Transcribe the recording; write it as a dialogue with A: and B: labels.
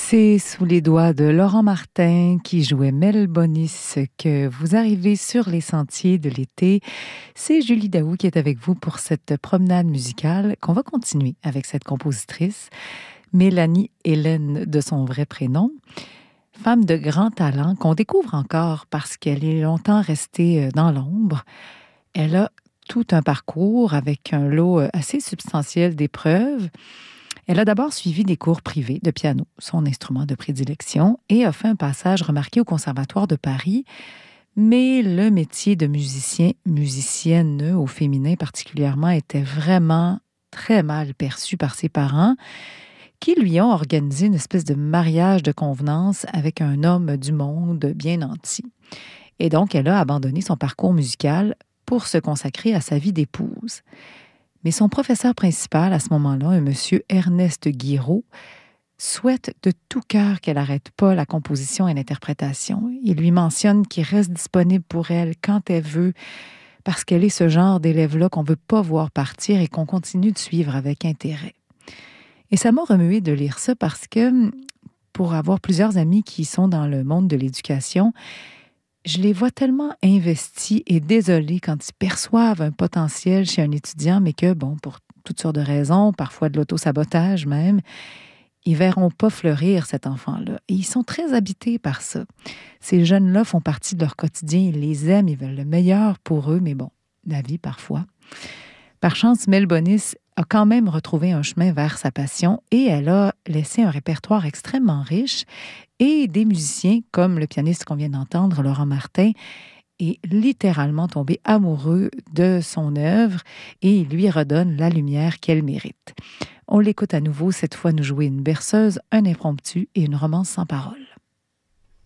A: C'est sous les doigts de Laurent Martin qui jouait Mel Bonis que vous arrivez sur les sentiers de l'été. C'est Julie Daou qui est avec vous pour cette promenade musicale qu'on va continuer avec cette compositrice, Mélanie Hélène de son vrai prénom. Femme de grand talent qu'on découvre encore parce qu'elle est longtemps restée dans l'ombre. Elle a tout un parcours avec un lot assez substantiel d'épreuves. Elle a d'abord suivi des cours privés de piano, son instrument de prédilection, et a fait un passage remarqué au Conservatoire de Paris. Mais le métier de musicienne au féminin particulièrement, était vraiment très mal perçu par ses parents, qui lui ont organisé une espèce de mariage de convenance avec un homme du monde bien nanti. Et donc, elle a abandonné son parcours musical pour se consacrer à sa vie d'épouse. Mais son professeur principal à ce moment-là, un monsieur Ernest Guiraud, souhaite de tout cœur qu'elle n'arrête pas la composition et l'interprétation. Il lui mentionne qu'il reste disponible pour elle quand elle veut, parce qu'elle est ce genre d'élève-là qu'on ne veut pas voir partir et qu'on continue de suivre avec intérêt. Et ça m'a remué de lire ça parce que, pour avoir plusieurs amis qui sont dans le monde de l'éducation, je les vois tellement investis et désolés quand ils perçoivent un potentiel chez un étudiant, mais que, bon, pour toutes sortes de raisons, parfois de l'auto-sabotage même, ils ne verront pas fleurir cet enfant-là. Et ils sont très habités par ça. Ces jeunes-là font partie de leur quotidien, ils les aiment, ils veulent le meilleur pour eux, mais bon, la vie parfois. Par chance, Mel Bonis a quand même retrouvé un chemin vers sa passion et elle a laissé un répertoire extrêmement riche et des musiciens, comme le pianiste qu'on vient d'entendre, Laurent Martin, est littéralement tombé amoureux de son œuvre et il lui redonne la lumière qu'elle mérite. On l'écoute à nouveau, cette fois nous jouer une berceuse, un impromptu et une romance sans parole.